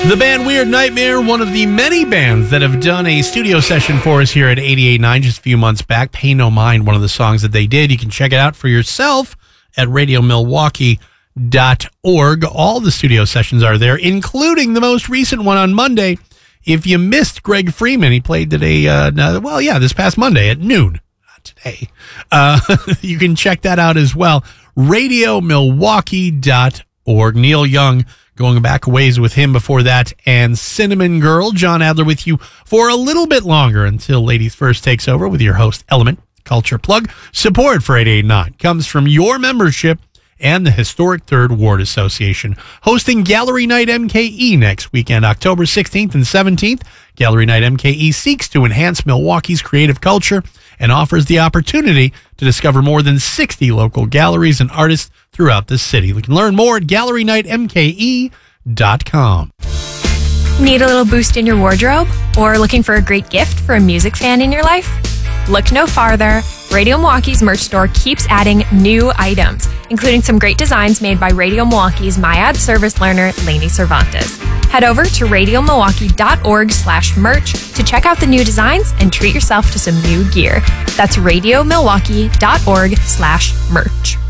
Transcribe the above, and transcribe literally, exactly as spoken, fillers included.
The band Weird Nightmare, one of the many bands that have done a studio session for us here at eighty-eight point nine just a few months back. Pay No Mind, one of the songs that they did. You can check it out for yourself at radio milwaukee dot org. All the studio sessions are there, including the most recent one on Monday. If you missed Greg Freeman, he played today, uh, well, yeah, this past Monday at noon. Not today. Uh, you can check that out as well. radio milwaukee dot org. Neil Young, going back a ways with him before that, and Cinnamon Girl. John Adler with you for a little bit longer until Ladies First takes over with your host, Element Culture Plug. Support for eighty-eight point nine comes from your membership and the Historic Third Ward Association, hosting Gallery Night M K E next weekend, October sixteenth and seventeenth. Gallery Night M K E seeks to enhance Milwaukee's creative culture and offers the opportunity to discover more than sixty local galleries and artists throughout the city. You can learn more at gallery night m k e dot com. Need a little boost in your wardrobe? Or looking for a great gift for a music fan in your life? Look no farther. Radio Milwaukee's merch store keeps adding new items, including some great designs made by Radio Milwaukee's MyAd service learner, Lainey Cervantes. Head over to radio milwaukee dot org slash merch to check out the new designs and treat yourself to some new gear. That's radio milwaukee dot org slash merch.